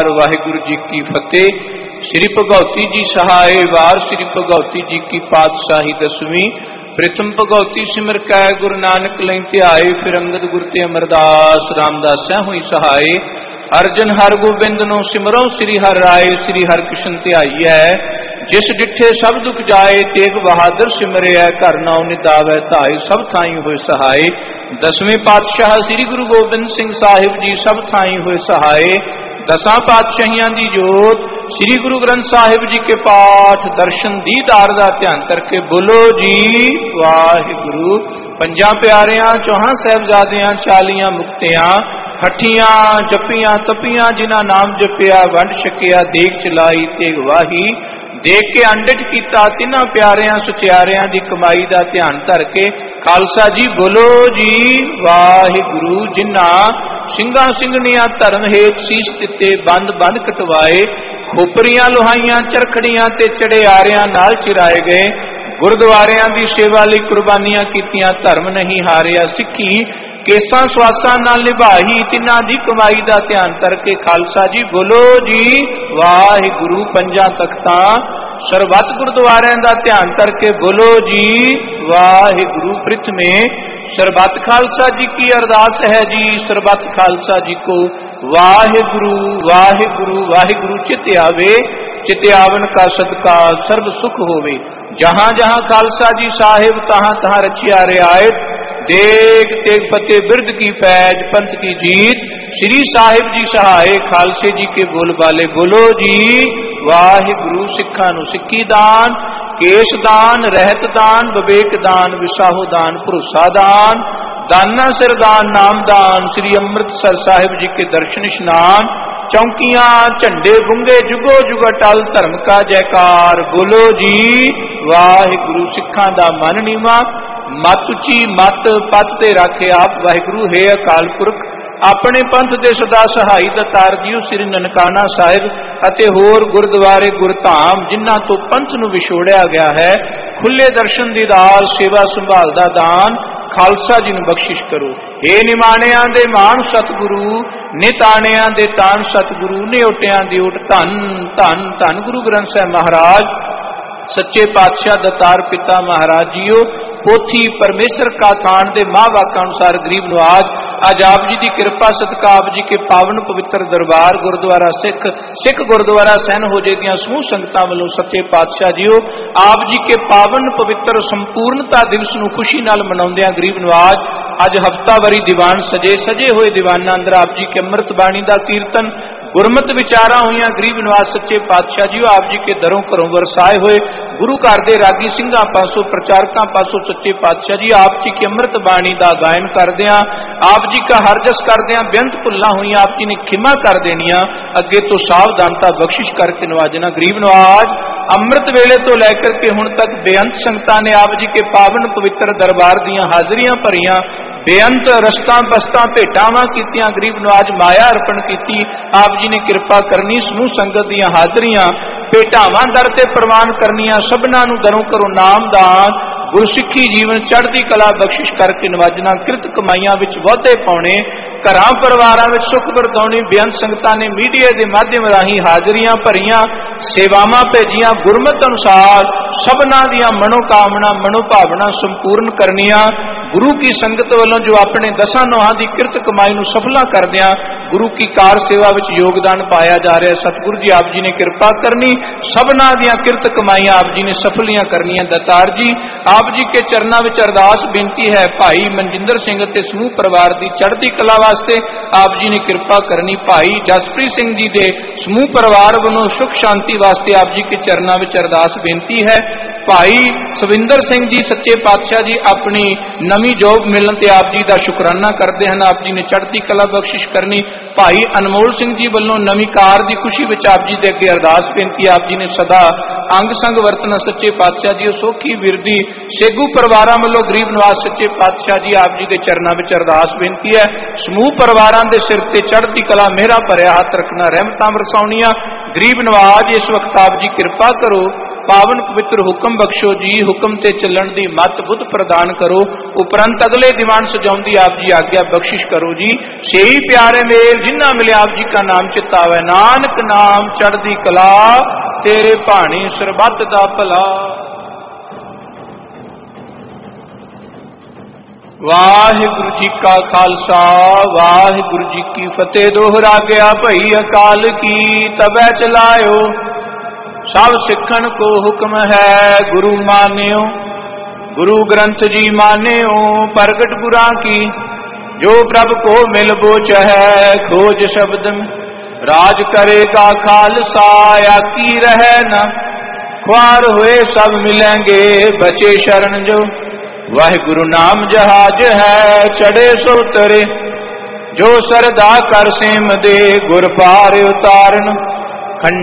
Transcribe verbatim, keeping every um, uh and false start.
ਕਾਰ। वाहिगुरु जी की फतेह। श्री भगवती जी सहाय। वार श्री भगवती जी की पातशाही दसवीं। प्रथम भगवती सिमर कै गुरु नानक लई ध्याए। फिर अंगद गुरु ते अमरदास रामदास हुई सहाय। अर्जन हर गोबिंद नो सिमरो श्री हर राय। श्री हर कृष्ण ध्याईऐ जिस डिठे सब दुख जाए। तेग बहादुर सिमरिया घर नाउ निदावै धाय। सब थाई होए सहाय। दसवें पातशाह श्री गुरु गोबिंद सिंह साहिब जी सब थाई होए सहाय। दसां पातशाहियां दी जोत श्री गुरु ग्रंथ साहिब जी के पाठ दर्शन दीदार दा ध्यान करके बोलो जी वाहिगुरु। पंजा प्यारियां चौहां साहिबजादियां चालियां मुक्तियां हठियां जपियां तपियां जिन्हां नाम जपिया वंड छकिया देख चलाई तेग वाही। देख के अंडिट कीता तिन्हां प्यारियां सुचियारियां दी कमाई दा ध्यान धर के खालसा जी बोलो जी वाहिगुरु। जिन्हां ਸਿੰਘਾਂ ਸਿੰਘਣੀਆਂ धर्म हेठ शीश दिते बंद बंद कटवाए। खोपरियां लोहाइयां चरखड़ियां ते चढ़ियारियां नाल चिराए गए। गुरुद्वारियां दी सेवा लई कुर्बानियां कीतियां धर्म नहीं हारिया। सिੱਖੀ केसां स्वासां नाल निभाई तिन्हां दी कमाई दा ध्यान करके खालसा जी बोलो जी वाहिगुरु। पंजां तख्तां सरबत गुरुद्वारियां दा ध्यान करके बोलो जी वाहिगुरु। प्रथमे सरबत खालसा जी की अरदास है जी। सरबत खालसा जी को वाहिगुरु वाहिगुरु वाहिगुरु चित आवे। चित आवन का सदका सर्व सुख होवे। जहां जहां खालसा जी साहिब तहां तहां रचिया रियायत। देख तेग फतेह बिरद की पैज पंथ की जीत। श्री साहिब जी सहाय खालसे जी के बोल बाले बोलो जी वाहिगुरु। सिखा नू सिक्खी दान केश दान रहत दान विवेक दान विसाहो दान भरोसा दान दाना सिर दान नाम दान। श्री अमृतसर साहिब जी के दर्शन स्नान। चौकियां झंडे बुंगे जुगो जुग अटल धर्म का जयकार। बोलो जी वाहिगुरु। सिखा दा मन नीवा मत उची मत पत ते रखे आप वाहिगुरु। हे अकाल पुरख अपने पंथ दे सदा सहाई दतार जीओ। श्री ननकाना साहिब अते होर गुरुद्वारे गुरधाम जिन्हां तो पंथ नूं विछोड़िया गया है। खुले दर्शन दीदार सेवा संभाल दा दान खालसा जी नूं बख्शिश करो। हे निमाणियां दे मान सतगुरु निताणियां दे तान सतगुरु। निओटियां दी उठ धन धन धन गुरु ग्रंथ साहिब महाराज सच्चे पातशाह दतार पिता महाराज जीओ। पोथी परमेश्वर का थान दे मां वाक अनुसार गरीब नवाज आज आप जी की कृपा सदका आप जी के पावन पवित्र दरबार गुरुद्वारा सिख सिख गुरुद्वारा सैन हो जे दियां समूह संगतां वल्लों सच्चे पातशाह जीओ आप जी के पावन पवित्र संपूर्णता दिवस नूं खुशी नाल मनाउंदियां गरीब नवाज अज हफ्तावारी दीवान सजे सजे हुए दीवाना अंदर आप जी के अमृत बाणी का कीर्तन गुरमत विचारा हुई गरीब नवाज सच्चे पातशाह जीओ आप जी के दरों घरों वरसाए हुए गुरु घर के रागी सिंघां पासों प्रचारकों पासों सच्चे पातशाह जी आप जी की अमृत बाणी का गायन करदियां आप जी का हर जस करदियां बेअंत भुल्लां हुई आप जी ने खिमा कर देनिया अगे तो सावधानता बख्शिश करके नवाजना। गरीब नवाज अमृत वेले तो लैकर के हुण तक बेअंत संगतां ने आप जी के पावन पवित्र दरबार दियां हाजरियां भरियां बेअंत रस्तां बस्तां भेटावां कीतियां। गरीब नवाज माया अर्पण कीती आप जी ने कृपा करनी समूह संगत दियां हाजरियां भेटावां दर ते प्रवान करनियां सबनां नूं दरों करो नाम दान गुरु सिक्खी जीवन चढ़दी कला बख्शिश करके नवाजना। कृत कमाइयां विच वाधे पाउणे घरां परिवारां विच सुख वरताउणी बेअंत संगतां ने मीडिया के माध्यम राही हाजरियां भरियां सेवावां भेजियां गुरमत अनुसार सबनां दियां मनोकामना मनोभावना संपूर्ण करनियां। गुरु की संगत वालों जो अपने दसां नौहां की किरत कमाई नूं सफला करदियां गुरु की कार सेवा विच योगदान पाया जा रहा है। सतगुरु जी आप जी ने कृपा करनी सबना दियां किरत कमाइयां आप जी ने सफलियां करनियां। दतार जी आप जी के चरणों विच अरदास बेनती है भाई मनजिंदर सिंह ते समूह परिवार की चढ़ती कला वास्ते आप जी ने कृपा करनी। भाई जसप्रीत सिंह जी के समूह परिवार वालों सुख शांति वास्ते आप जी के चरणों विच अरदास बेनती है। भाई सविंदर सिंह जी सच्चे पातशाह जी अपनी नवी जॉब मिलने ते आप जी का शुकराना करते हैं आप जी ने चढ़ती कला बख्शिश करनी। भाई अनमोल सिंह जी वालों नवी कार की खुशी में आप जी के अगे अरदास बेनती आप जी ने सदा अंग संग वरतना सच्चे पातशाह जी सौखी विरदी सेगू परिवार वालों गरीब नवाज सच्चे पातशाह जी आप जी के चरणों में अरदास बेनती है। समूह परिवार के सिर ते चढ़ती कला मेहरा भरिया हाथ रखना रहमतां वरसाउणियां। गरीब नवाज इस वक्त आप जी कृपा करो पावन पवित्र हुक्म बख्शो जी, हुक्म ते चलण दी मत बुद्ध प्रदान करो। उपरंत अगले दीवान सजाउंदी आप जी आज्ञा बख्शिश करो जी। सेही प्यारे मेल जिन्ना मिले आप जी का नाम चितावे, नानक नाम चढ़दी कला, तेरे भाणी सरबत दा भला। वाहिगुरु जी का खालसा वाहिगुरु जी की फतेह। दोहरा गया भई अकाल की, तबै चलायो सब सिखण को हुक्म है गुरु मान्यो। गुरु ग्रंथ जी मान्यो प्रगट गुरां की, जो प्रभ को मिल बोच है खोज शब्द में। राज करेगा खालसा आकी रहे न, ख्वार हुए सब मिलेंगे बचे शरण जो। वाहिगुरु नाम जहाज है चढ़े सो उतरे, जो सरदा कर सेम दे गुर पार उतारन।